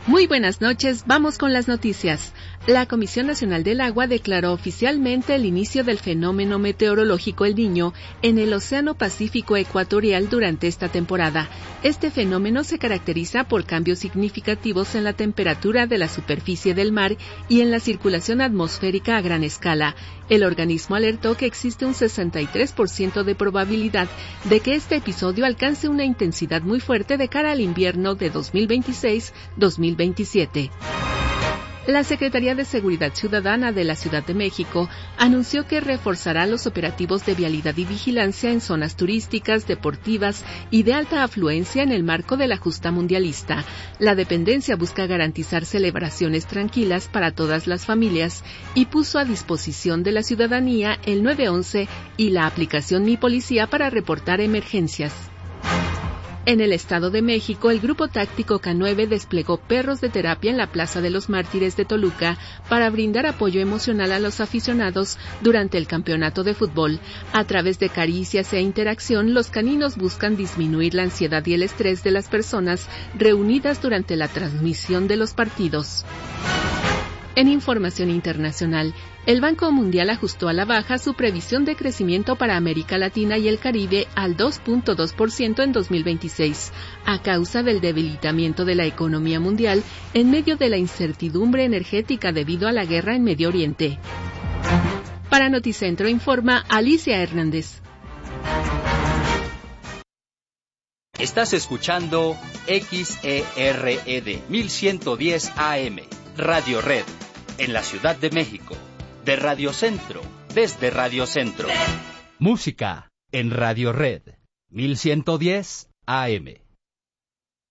Muy buenas noches, vamos con las noticias. La Comisión Nacional del Agua declaró oficialmente el inicio del fenómeno meteorológico El Niño en el Océano Pacífico Ecuatorial durante esta temporada. Este fenómeno se caracteriza por cambios significativos en la temperatura de la superficie del mar y en la circulación atmosférica a gran escala. El organismo alertó que existe un 63% de probabilidad de que este episodio alcance una intensidad muy fuerte de cara al invierno de 2026-2027. La Secretaría de Seguridad Ciudadana de la Ciudad de México anunció que reforzará los operativos de vialidad y vigilancia en zonas turísticas, deportivas y de alta afluencia en el marco de la justa mundialista. La dependencia busca garantizar celebraciones tranquilas para todas las familias y puso a disposición de la ciudadanía el 911 y la aplicación Mi Policía para reportar emergencias. En el Estado de México, el Grupo Táctico K9 desplegó perros de terapia en la Plaza de los Mártires de Toluca para brindar apoyo emocional a los aficionados durante el campeonato de fútbol. A través de caricias e interacción, los caninos buscan disminuir la ansiedad y el estrés de las personas reunidas durante la transmisión de los partidos. En información internacional, el Banco Mundial ajustó a la baja su previsión de crecimiento para América Latina y el Caribe al 2.2% en 2026, a causa del debilitamiento de la economía mundial en medio de la incertidumbre energética debido a la guerra en Medio Oriente. Para Noticentro informa Alicia Hernández. Estás escuchando XERED 1110 AM, Radio Red, en la Ciudad de México. De Radio Centro, desde Radio Centro. Música en Radio Red, 1110 AM.